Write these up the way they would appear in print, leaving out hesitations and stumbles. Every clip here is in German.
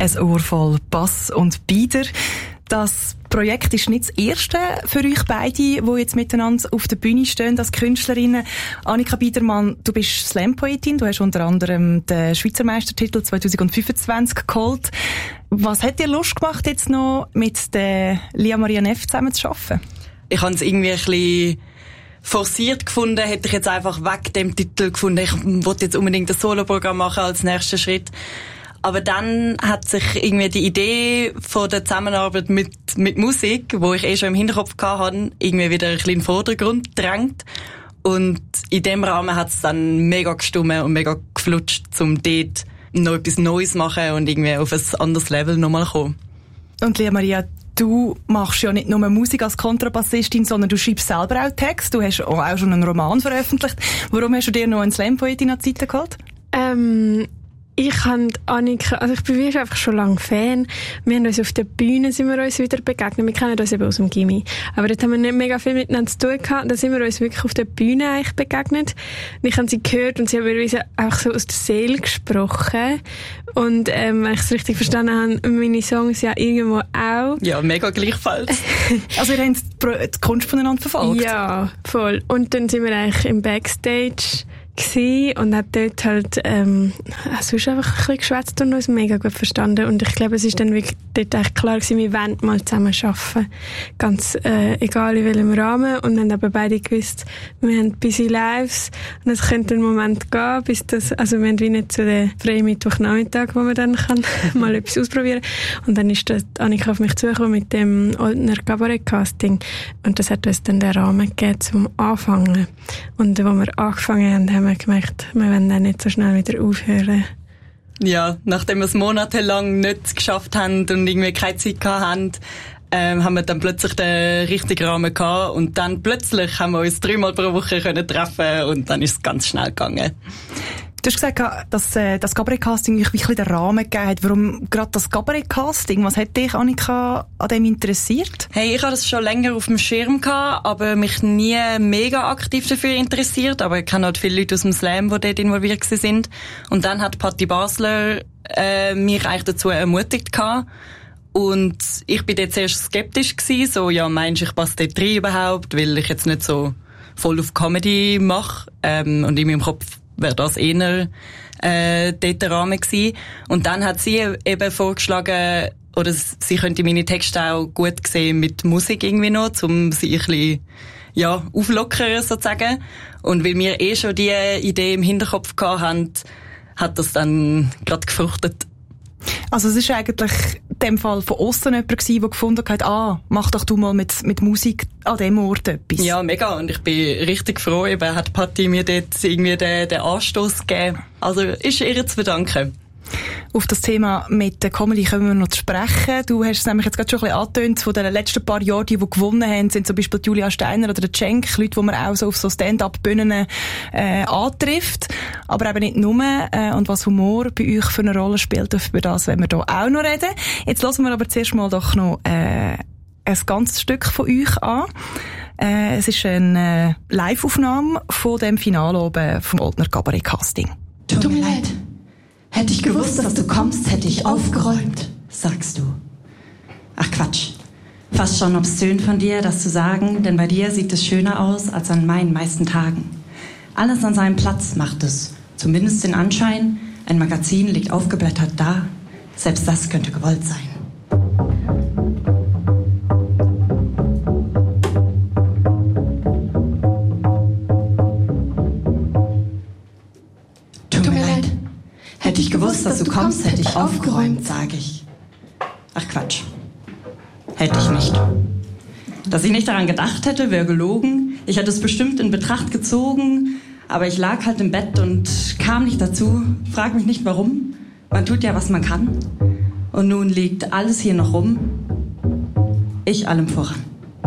ein Ohr voll Bass und Bieder. Das Projekt ist nicht das erste für euch beide, die jetzt miteinander auf der Bühne stehen als Künstlerinnen. Annika Biedermann, du bist Slam-Poetin. Du hast unter anderem den Schweizer Meistertitel 2025 geholt. Was hat dir Lust gemacht, jetzt noch mit der Lia Maria Neff zusammen zu arbeiten? Ich habe es irgendwie ein bisschen forciert gefunden. Hätte ich jetzt einfach weg dem Titel gefunden. Ich wollte jetzt unbedingt ein Soloprogramm machen als nächsten Schritt. Aber dann hat sich irgendwie die Idee von der Zusammenarbeit mit Musik, wo ich schon im Hinterkopf hatte, irgendwie wieder ein bisschen in den Vordergrund gedrängt. Und in dem Rahmen hat es dann mega gestummen und mega geflutscht, um dort noch etwas Neues zu machen und irgendwie auf ein anderes Level nochmal zu kommen. Und Lia Maria, du machst ja nicht nur Musik als Kontrabassistin, sondern du schreibst selber auch Text. Du hast auch schon einen Roman veröffentlicht. Warum hast du dir noch eine Slam-Poetin an die Seite geholt? Ich habe Annika, also ich bin wirklich einfach schon lange Fan. Wir haben uns auf der Bühne sind wir uns wieder begegnet. Wir kennen uns eben aus dem Gymi. Aber dort haben wir nicht mega viel miteinander zu tun gehabt. Da sind wir uns wirklich auf der Bühne eigentlich begegnet. Und ich habe sie gehört und sie haben mir einfach so aus der Seele gesprochen. Und, wenn ich es richtig verstanden habe, meine Songs ja irgendwo auch. Ja, mega gleichfalls. Also ihr habt die Kunst voneinander verfolgt? Ja, voll. Und dann sind wir eigentlich im Backstage und hat dort halt sonst einfach ein bisschen geschwätzt und uns mega gut verstanden. Und ich glaube, es ist dann wirklich dort echt klar gewesen, wir wollen mal zusammen arbeiten. Ganz egal in welchem Rahmen. Und dann haben aber beide gewusst, wir haben busy lives und es könnte einen Moment gehen, bis das, also wir haben wie nicht so den freien Mittwochnachmittag, wo man dann kann mal etwas ausprobieren. Und dann ist Annika auf mich zugekommen mit dem Oldner Cabaret-Casting. Und das hat uns dann den Rahmen gegeben zum Anfangen. Und wo wir angefangen haben wir gemerkt, wir wollen dann nicht so schnell wieder aufhören. Ja, nachdem wir es monatelang nicht geschafft haben und irgendwie keine Zeit hatten, haben wir dann plötzlich den richtigen Rahmen gehabt und dann plötzlich haben wir uns 3-mal pro Woche können treffen und dann ist es ganz schnell gegangen. Du hast gesagt, dass das Cabaret-Casting euch wirklich den Rahmen gegeben hat. Warum gerade das Cabaret-Casting? Was hat dich, Annika, an dem interessiert? Hey, ich hatte das schon länger auf dem Schirm gehabt, aber mich nie mega aktiv dafür interessiert. Aber ich kenne halt viele Leute aus dem Slam, die dort involviert sind. Und dann hat Patti Basler mich eigentlich dazu ermutigt gehabt. Und ich bin dort zuerst skeptisch gewesen. So, ja, meinst du, ich passe dort rein überhaupt? Weil ich jetzt nicht so voll auf Comedy mache. Und in meinem Kopf wäre das eher dort der Rahmen gewesen. Und dann hat sie eben vorgeschlagen, oder sie könnte meine Texte auch gut sehen mit Musik irgendwie noch, um sie ein bisschen, ja, auflockern sozusagen. Und weil wir schon die Idee im Hinterkopf gehabt haben, hat das dann gerade gefruchtet. Also es ist eigentlich in dem Fall von aussen jemand gewesen, der gefunden hat, mach doch du mal mit Musik an dem Ort etwas. Ja, mega. Und ich bin richtig froh, eben hat Patti mir dort irgendwie den Anstoss gegeben. Also ist ihr zu verdanken. Auf das Thema mit der Comedy können wir noch zu sprechen. Du hast es nämlich jetzt gerade schon ein bisschen angetönt, von den letzten paar Jahren, die gewonnen haben, sind zum Beispiel Julia Steiner oder der Cenk, Leute, die man auch so auf so Stand-up-Bühnen antrifft. Aber eben nicht nur. Und was Humor bei euch für eine Rolle spielt, über das werden wir hier auch noch reden. Jetzt hören wir aber zuerst mal doch noch ein ganzes Stück von euch an. Es ist eine Live-Aufnahme von dem Finale oben vom Oldner Cabaret-Casting. Tut mir leid. Hätte ich gewusst, dass du kommst, hätte ich aufgeräumt, sagst du. Ach Quatsch. Fast schon obszön von dir, das zu sagen, denn bei dir sieht es schöner aus als an meinen meisten Tagen. Alles an seinem Platz macht es, zumindest den Anschein, ein Magazin liegt aufgeblättert da. Selbst das könnte gewollt sein. Hätte ich gewusst, dass du kommst, hätte ich aufgeräumt, sage ich. Ach Quatsch. Hätte ich nicht. Dass ich nicht daran gedacht hätte, wäre gelogen. Ich hätte es bestimmt in Betracht gezogen. Aber ich lag halt im Bett und kam nicht dazu. Frag mich nicht warum. Man tut ja, was man kann. Und nun liegt alles hier noch rum. Ich allem voran.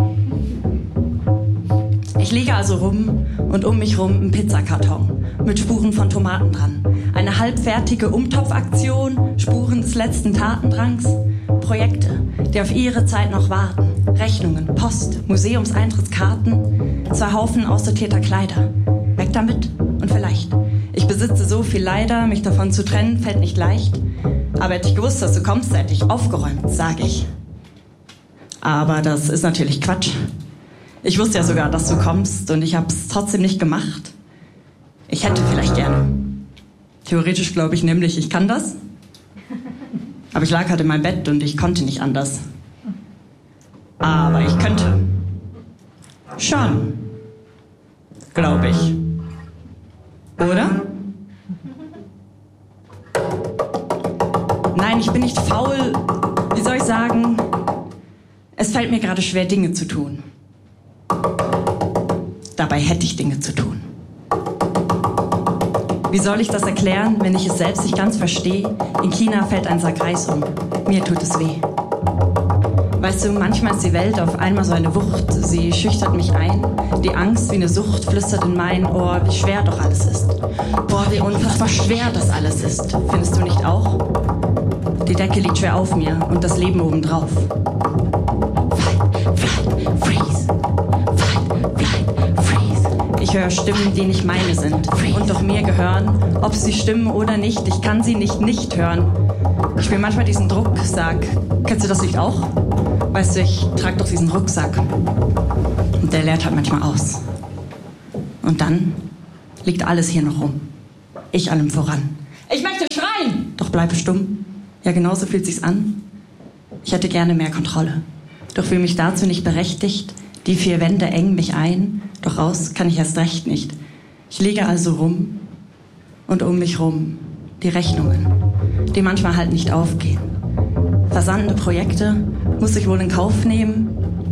Ich liege also rum und um mich rum ein Pizzakarton mit Spuren von Tomaten dran. Eine halbfertige Umtopfaktion, Spuren des letzten Tatendrangs. Projekte, die auf ihre Zeit noch warten. Rechnungen, Post, Museumseintrittskarten. 2 Haufen aussortierter Kleider. Weg damit und vielleicht. Ich besitze so viel leider, mich davon zu trennen fällt nicht leicht. Aber hätte ich gewusst, dass du kommst, hätte ich aufgeräumt, sage ich. Aber das ist natürlich Quatsch. Ich wusste ja sogar, dass du kommst und ich habe es trotzdem nicht gemacht. Ich hätte vielleicht gerne. Theoretisch glaube ich nämlich, ich kann das. Aber ich lag halt in meinem Bett und ich konnte nicht anders. Aber ich könnte. Schon. Glaube ich. Oder? Nein, ich bin nicht faul. Wie soll ich sagen? Es fällt mir gerade schwer, Dinge zu tun. Dabei hätte ich Dinge zu tun. Wie soll ich das erklären, wenn ich es selbst nicht ganz verstehe? In China fällt ein Sack Reis um. Mir tut es weh. Weißt du, manchmal ist die Welt auf einmal so eine Wucht. Sie schüchtert mich ein. Die Angst wie eine Sucht flüstert in mein Ohr, wie schwer doch alles ist. Boah, wie unfassbar schwer das alles ist. Findest du nicht auch? Die Decke liegt schwer auf mir und das Leben obendrauf. Fight, flight, freeze. Fight, flight, freeze. Ich höre Stimmen, die nicht meine sind und doch mir gehören. Ob sie stimmen oder nicht, ich kann sie nicht hören. Ich spüre manchmal diesen Druck, sag, kennst du das Lied auch? Weißt du, ich trage doch diesen Rucksack. Und der leert halt manchmal aus. Und dann liegt alles hier noch rum. Ich allem voran. Ich möchte schreien! Doch bleibe stumm. Ja, genauso fühlt sich's an. Ich hätte gerne mehr Kontrolle. Doch fühle mich dazu nicht berechtigt. Die 4 Wände engen mich ein. Doch raus kann ich erst recht nicht. Ich liege also rum. Und um mich rum die Rechnungen, die manchmal halt nicht aufgehen. Versandende Projekte muss ich wohl in Kauf nehmen.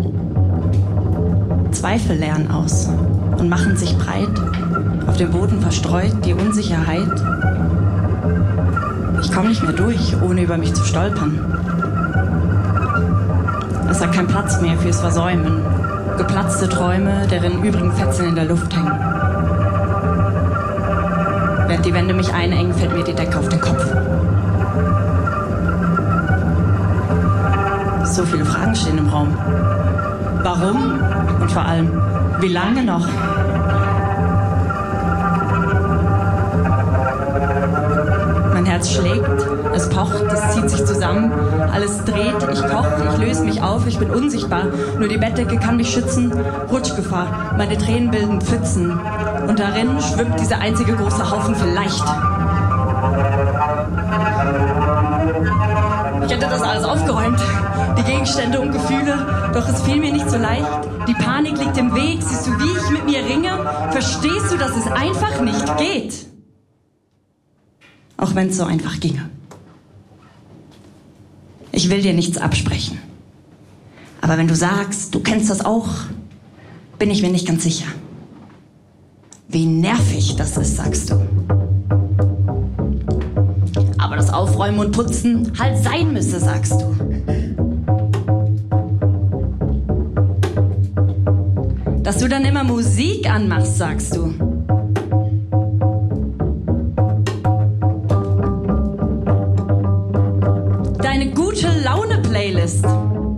Zweifel lernen aus und machen sich breit. Auf dem Boden verstreut die Unsicherheit. Ich komme nicht mehr durch, ohne über mich zu stolpern. Es hat keinen Platz mehr fürs Versäumen. Geplatzte Träume, deren übrigen Fetzen in der Luft hängen. Während die Wände mich einengen, fällt mir die Decke auf den Kopf. So viele Fragen stehen im Raum. Warum? Und vor allem, wie lange noch? Mein Herz schlägt, es pocht, es zieht sich zusammen, alles dreht, ich koche, ich löse mich auf, ich bin unsichtbar, nur die Bettdecke kann mich schützen, Rutschgefahr, meine Tränen bilden Pfützen und darin schwimmt dieser einzige große Haufen vielleicht. Ich hätte das alles aufgeräumt, die Gegenstände und Gefühle, doch es fiel mir nicht so leicht. Die Panik liegt im Weg, siehst du, wie ich mit mir ringe? Verstehst du, dass es einfach nicht geht? Auch wenn es so einfach ginge. Ich will dir nichts absprechen. Aber wenn du sagst, du kennst das auch, bin ich mir nicht ganz sicher. Wie nervig das ist, sagst du. Aber das Aufräumen und Putzen halt sein müsse, sagst du. Dass du dann immer Musik anmachst, sagst du. Deine gute Laune-Playlist.